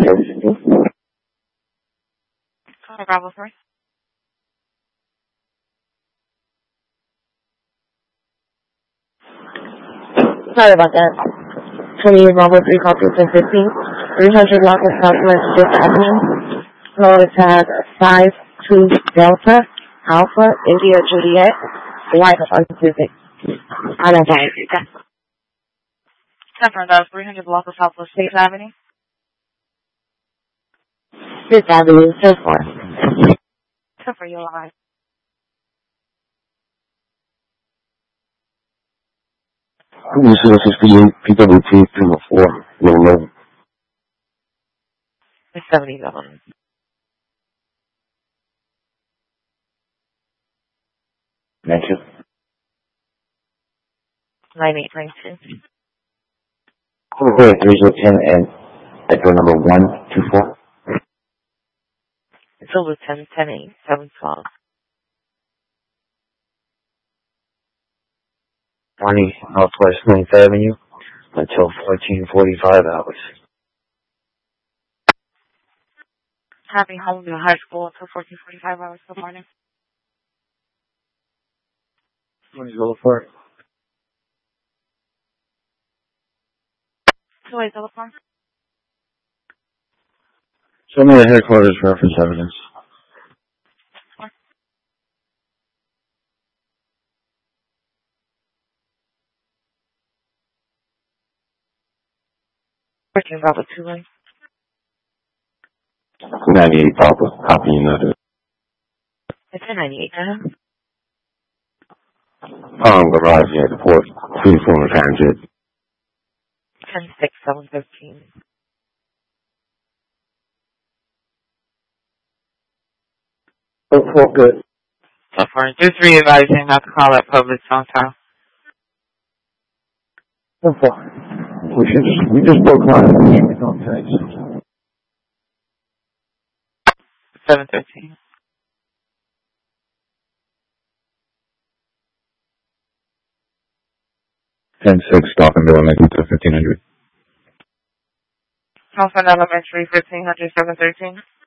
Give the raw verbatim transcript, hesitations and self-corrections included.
Call Bravo first. Sorry about that. twenty-eight Bravo three, call two ten fifteen. three hundred Locust Southwest Fifth Avenue. Florida tag five two Delta Alpha India Juliet. White Alpha Pacific. I don't know. Confirm that was three hundred Locust Southwest Fifth Avenue. Fifth Avenue, so far. Confirm your line. This is sixty-eight, P W T two oh four, low low. It's seventy-seven. Thank you. nine eight nine two. Over three zero ten and at door number one two four. It's over ten ten eight seven twelve. twenty Northwest ninth Avenue until fourteen forty-five hours. Having Holmesville High School until fourteen forty-five hours in the morning. twenty Boulevard. Two ways telephone. Show me the headquarters reference evidence. fourteen Bravo two lane. ninety-eight Papa, copy another. It's a ninety-eight now. Um, garage at the port, two former transit. ten six seven thirteen. Oh, oh, good. So far, two three advising not to call at public phone time. So far. We should just, we just broke line. We don't text. seven thirteen. ten six, Stockton Bill, making to fifteen hundred. House on Elementary, fifteen hundred, seven thirteen.